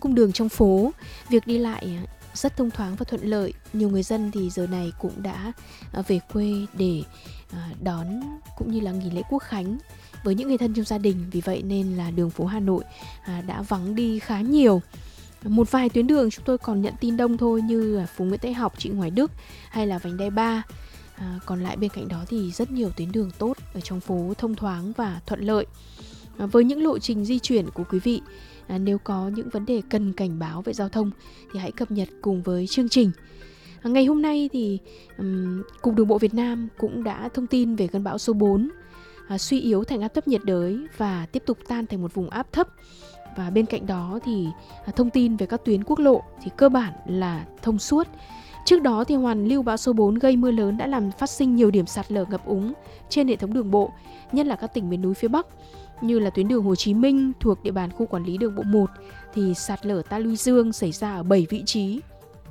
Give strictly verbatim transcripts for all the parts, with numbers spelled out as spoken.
cung đường trong phố, việc đi lại rất thông thoáng và thuận lợi. Nhiều người dân thì giờ này cũng đã về quê để đón cũng như là nghỉ lễ Quốc khánh với những người thân trong gia đình. Vì vậy nên là đường phố Hà Nội đã vắng đi khá nhiều. Một vài tuyến đường chúng tôi còn nhận tin đông thôi, như là phố Nguyễn Thái Học, Trịnh Hoài Đức hay là vành đai ba. À, còn lại bên cạnh đó thì rất nhiều tuyến đường tốt ở trong phố, thông thoáng và thuận lợi. À, với những lộ trình di chuyển của quý vị, à, nếu có những vấn đề cần cảnh báo về giao thông thì hãy cập nhật cùng với chương trình. À, ngày hôm nay thì um, Cục Đường bộ Việt Nam cũng đã thông tin về cơn bão số bốn, à, suy yếu thành áp thấp nhiệt đới và tiếp tục tan thành một vùng áp thấp. Và bên cạnh đó thì à, thông tin về các tuyến quốc lộ thì cơ bản là thông suốt. Trước đó thì hoàn lưu bão số bốn gây mưa lớn đã làm phát sinh nhiều điểm sạt lở ngập úng trên hệ thống đường bộ, nhất là các tỉnh miền núi phía Bắc, như là tuyến đường Hồ Chí Minh thuộc địa bàn khu quản lý đường bộ một thì sạt lở Ta Luy Dương xảy ra ở bảy vị trí.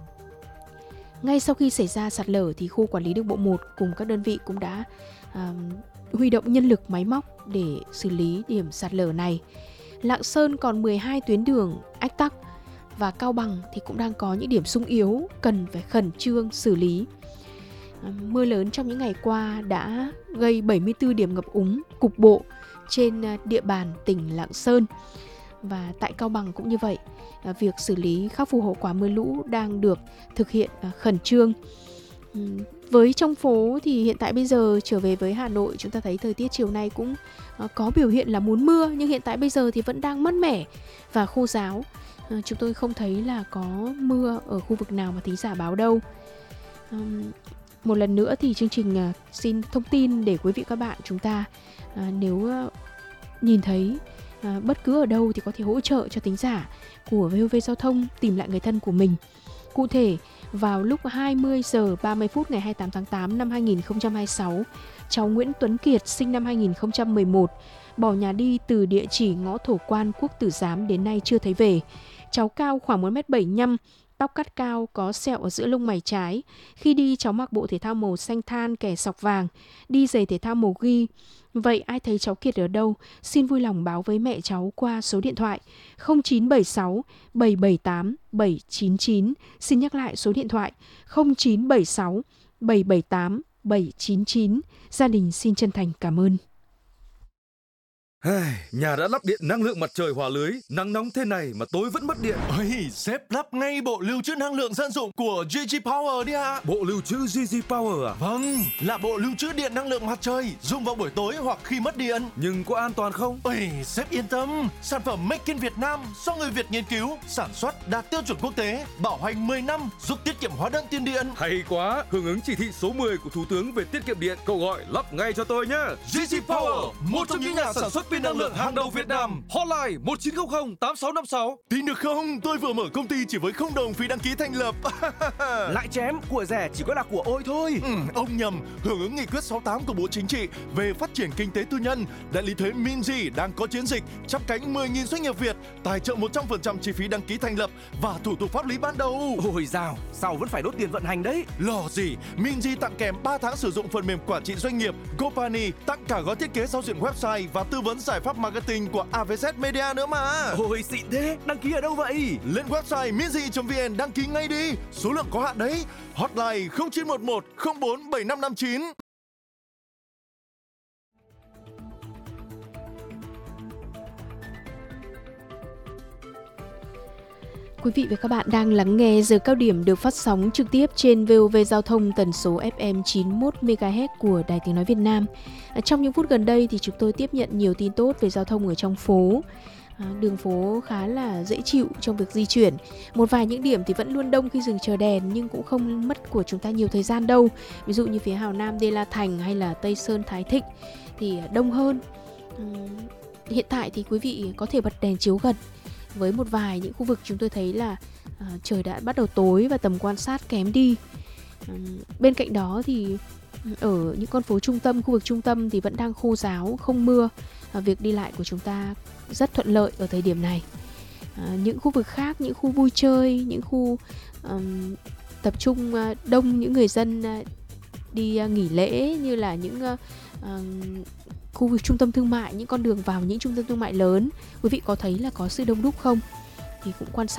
Ngay sau khi xảy ra sạt lở thì khu quản lý đường bộ một cùng các đơn vị cũng đã à, huy động nhân lực máy móc để xử lý điểm sạt lở này. Lạng Sơn còn mười hai tuyến đường ách tắc và Cao Bằng thì cũng đang có những điểm xung yếu cần phải khẩn trương xử lý. À, mưa lớn trong những ngày qua đã gây bảy mươi tư điểm ngập úng cục bộ trên địa bàn tỉnh Lạng Sơn. Và tại Cao Bằng cũng như vậy, à, việc xử lý khắc phục hậu quả mưa lũ đang được thực hiện à, khẩn trương. Ừ, với trong phố thì hiện tại bây giờ trở về với Hà Nội, chúng ta thấy thời tiết chiều nay cũng à, có biểu hiện là muốn mưa, nhưng hiện tại bây giờ thì vẫn đang mát mẻ và khô ráo. À, chúng tôi không thấy là có mưa ở khu vực nào mà thính giả báo đâu. À, một lần nữa thì chương trình à, xin thông tin để quý vị các bạn chúng ta à, nếu à, nhìn thấy à, bất cứ ở đâu thì có thể hỗ trợ cho thính giả của vê o vê Giao thông tìm lại người thân của mình. Cụ thể, vào lúc hai mươi giờ ba mươi phút ngày hai mươi tám tháng tám năm hai nghìn không trăm hai mươi sáu, cháu Nguyễn Tuấn Kiệt sinh năm hai nghìn không trăm mười một bỏ nhà đi từ địa chỉ ngõ Thổ Quan, Quốc Tử Giám đến nay chưa thấy về. Cháu cao khoảng một mét bảy mươi lăm, tóc cắt cao, có sẹo ở giữa lông mày trái. Khi đi, cháu mặc bộ thể thao màu xanh than kẻ sọc vàng, đi giày thể thao màu ghi. Vậy ai thấy cháu Kiệt ở đâu, xin vui lòng báo với mẹ cháu qua số điện thoại không chín bảy sáu bảy bảy tám bảy chín chín. Xin nhắc lại số điện thoại không chín bảy sáu bảy bảy tám bảy chín chín. Gia đình xin chân thành cảm ơn. Nhà đã lắp điện năng lượng mặt trời hòa lưới, nắng nóng thế này mà tối vẫn mất điện. Ôi, sếp lắp ngay bộ lưu trữ năng lượng dân dụng của giê giê Power đi ạ. Bộ lưu trữ giê giê Power à? Vâng, là bộ lưu trữ điện năng lượng mặt trời, dùng vào buổi tối hoặc khi mất điện. Nhưng có an toàn không? Ôi, sếp yên tâm, sản phẩm Make in Việt Nam do người Việt nghiên cứu, sản xuất đạt tiêu chuẩn quốc tế, bảo hành mười năm, giúp tiết kiệm hóa đơn tiền điện. Hay quá, hưởng ứng chỉ thị số mười của Thủ tướng về tiết kiệm điện, cậu gọi lắp ngay cho tôi nhé. giê giê Power, một trong những nhà sản xuất pin năng lượng hàng đầu Việt Nam. Hotline một chín không không tám sáu năm sáu. Tin được không? Tôi vừa mở công ty chỉ với không đồng phí đăng ký thành lập. Lại chém, của rẻ chỉ có là của ôi thôi. Ừ, ông nhầm. Hưởng ứng nghị quyết sáu mươi tám của Bộ Chính trị về phát triển kinh tế tư nhân, đại lý thuế Minzy đang có chiến dịch chắp cánh mười nghìn doanh nghiệp Việt, tài trợ một trăm phần trăm chi phí đăng ký thành lập và thủ tục pháp lý ban đầu. Ôi dào, sau vẫn phải đốt tiền vận hành đấy. Lo gì, Minzy tặng kèm ba tháng sử dụng phần mềm quản trị doanh nghiệp Gopani, tặng cả gói thiết kế giao diện website và tư vấn giải pháp marketing của a vê zét Media nữa mà. Ôi xịn thế, đăng ký ở đâu vậy? Lên website minzy chấm vn đăng ký ngay đi, số lượng có hạn đấy. Hotline không chín một một không bốn bảy năm năm chín. Quý vị và các bạn đang lắng nghe giờ cao điểm được phát sóng trực tiếp trên vê o vê Giao thông tần số ép em chín mươi mốt mê ga héc của Đài Tiếng Nói Việt Nam. Trong những phút gần đây thì chúng tôi tiếp nhận nhiều tin tốt về giao thông ở trong phố. Đường phố khá là dễ chịu trong việc di chuyển. Một vài những điểm thì vẫn luôn đông khi dừng chờ đèn, nhưng cũng không mất của chúng ta nhiều thời gian đâu. Ví dụ như phía Hào Nam Đê La Thành hay là Tây Sơn Thái Thịnh thì đông hơn. Hiện tại thì quý vị có thể bật đèn chiếu gần. Với một vài những khu vực chúng tôi thấy là uh, trời đã bắt đầu tối và tầm quan sát kém đi. Uh, bên cạnh đó thì ở những con phố trung tâm, khu vực trung tâm thì vẫn đang khô ráo, không mưa. Uh, việc đi lại của chúng ta rất thuận lợi ở thời điểm này. Uh, những khu vực khác, những khu vui chơi, những khu um, tập trung uh, đông những người dân uh, đi uh, nghỉ lễ, như là những uh, uh, khu vực trung tâm thương mại, những con đường vào những trung tâm thương mại lớn, quý vị có thấy là có sự đông đúc không? Thì cũng quan sát